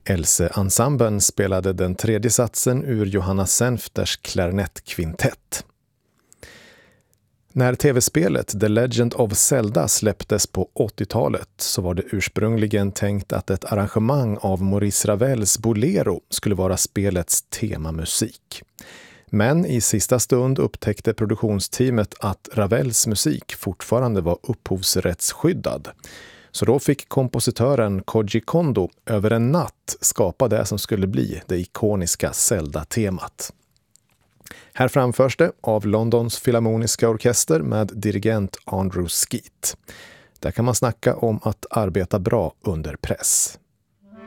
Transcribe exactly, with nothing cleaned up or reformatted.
Else-ensemblen spelade den tredje satsen ur Johanna Senfters klarinettkvintett. När tv-spelet The Legend of Zelda släpptes på åttiotalet så var det ursprungligen tänkt att ett arrangemang av Maurice Ravels Bolero skulle vara spelets temamusik. Men i sista stund upptäckte produktionsteamet att Ravels musik fortfarande var upphovsrättsskyddad. Så då fick kompositören Koji Kondo över en natt skapa det som skulle bli det ikoniska Zelda-temat. Här framförs det av Londons Filharmoniska orkester med dirigent Andrew Skeet. Där kan man snacka om att arbeta bra under press.